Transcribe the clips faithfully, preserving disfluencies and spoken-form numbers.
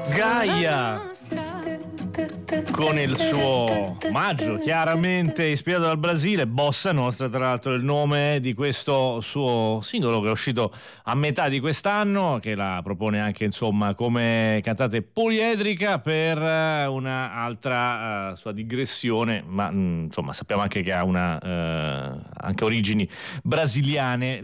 Gaia con il suo omaggio chiaramente ispirato dal Brasile, Bossa Nostra, tra l'altro è il nome di questo suo singolo che è uscito a metà di quest'anno, che la propone anche insomma come cantante poliedrica per una altra uh, sua digressione, ma mh, insomma sappiamo anche che ha una uh, anche origini brasiliane,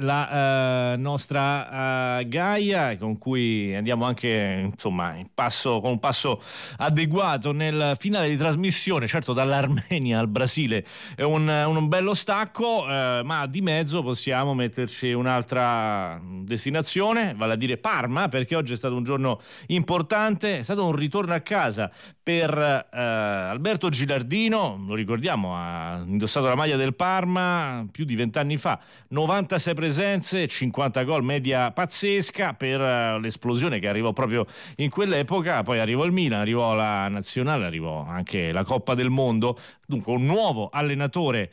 la uh, nostra uh, Gaia, con cui andiamo anche insomma in passo, con un passo adeguato nel finale di trasmissione. Certo, dall'Armenia al Brasile è un, un bello stacco, eh, ma di mezzo possiamo metterci un'altra destinazione, vale a dire Parma, perché oggi è stato un giorno importante, è stato un ritorno a casa per eh, Alberto Gilardino. Lo ricordiamo, ha indossato la maglia del Parma più di vent'anni fa, novantasei presenze, cinquanta gol, media pazzesca per uh, l'esplosione che arrivò proprio in quell'epoca. Poi arrivò il Milan, arrivò la Nazionale, arrivò anche la Coppa del Mondo. Dunque un nuovo allenatore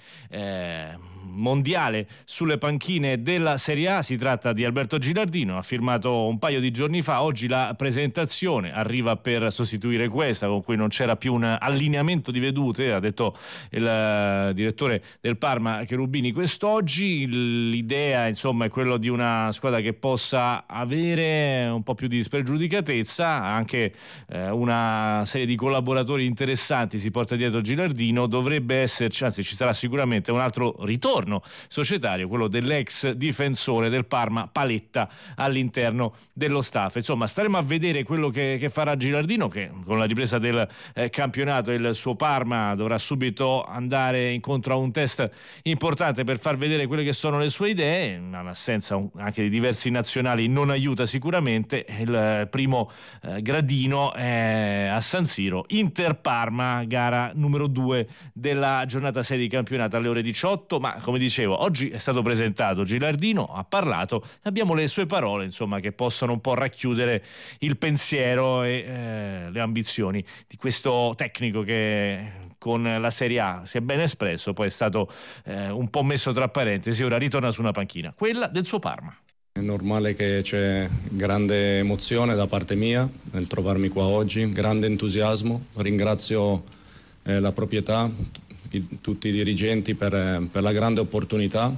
eh, mondiale sulle panchine della Serie A. Si tratta di Alberto Gilardino, ha firmato un paio di giorni fa. Oggi la presentazione arriva per sostituire questa, con cui non c'era più un allineamento di vedute, ha detto il uh, direttore del Parma Cherubini quest'oggi. L'idea insomma è quello di una squadra che possa avere un po' più di spregiudicatezza, anche eh, una serie di collaboratori interessanti si porta dietro Gilardino. Dovrebbe esserci, anzi ci sarà sicuramente un altro ritorno societario, quello dell'ex difensore del Parma Paletta all'interno dello staff. Insomma, staremo a vedere quello che, che farà Gilardino, che con la ripresa del eh, campionato il suo Parma dovrà subito andare incontro a un test importante per far vedere quelle che sono le sue idee. L'assenza anche di diversi nazionali non aiuta sicuramente. Il primo eh, gradino è a San Siro, Inter-Parma, gara numero due della giornata sei di campionato alle ore diciotto. Ma come dicevo, oggi è stato presentato Gilardino, ha parlato, abbiamo le sue parole insomma che possono un po' racchiudere il pensiero e eh, le ambizioni di questo tecnico che con la Serie A si è ben espresso, poi è stato eh, un po' messo tra parentesi. Ora ritorna su una panchina, quella del suo Parma. È normale che c'è grande emozione da parte mia nel trovarmi qua oggi, grande entusiasmo. Ringrazio eh, la proprietà, i, tutti i dirigenti per, eh, per la grande opportunità.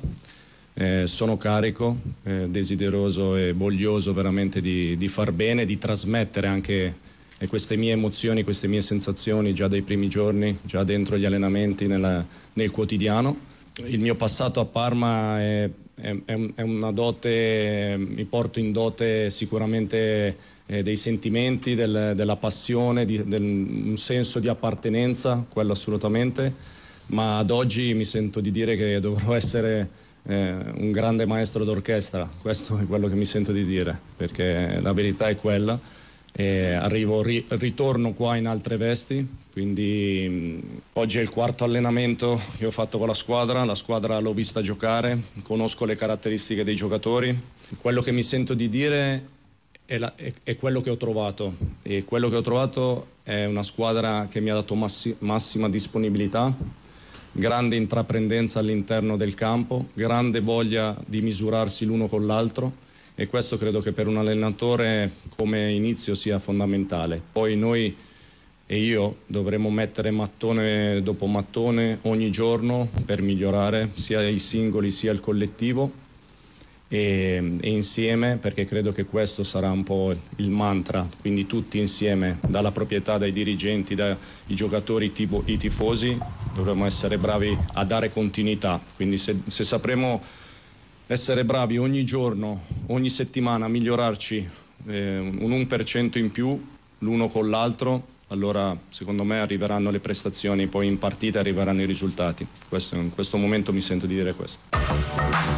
Eh, sono carico, eh, desideroso e voglioso veramente di, di far bene, di trasmettere anche eh, queste mie emozioni, queste mie sensazioni già dai primi giorni, già dentro gli allenamenti, nella, nel quotidiano. Il mio passato a Parma è È, è una dote, mi porto in dote sicuramente eh, dei sentimenti, del, della passione, di, del, un senso di appartenenza, quello assolutamente, ma ad oggi mi sento di dire che dovrò essere eh, un grande maestro d'orchestra. Questo è quello che mi sento di dire, perché la verità è quella. E arrivo, ri, ritorno qua in altre vesti, quindi mh, oggi è il quarto allenamento che ho fatto con la squadra. La squadra l'ho vista giocare, conosco le caratteristiche dei giocatori. Quello che mi sento di dire è, la, è, è quello che ho trovato, e quello che ho trovato è una squadra che mi ha dato massi, massima disponibilità, grande intraprendenza all'interno del campo, grande voglia di misurarsi l'uno con l'altro. E questo credo che per un allenatore come inizio sia fondamentale. Poi noi e io dovremo mettere mattone dopo mattone ogni giorno per migliorare sia i singoli sia il collettivo e, e insieme, perché credo che questo sarà un po' il mantra, quindi tutti insieme, dalla proprietà, dai dirigenti, dai giocatori, i, tifo, i tifosi, dovremo essere bravi a dare continuità. Quindi se, se sapremo essere bravi ogni giorno, ogni settimana a migliorarci eh, un uno per cento in più l'uno con l'altro, allora secondo me arriveranno le prestazioni, poi in partita arriveranno i risultati. Questo, in questo momento mi sento di dire questo.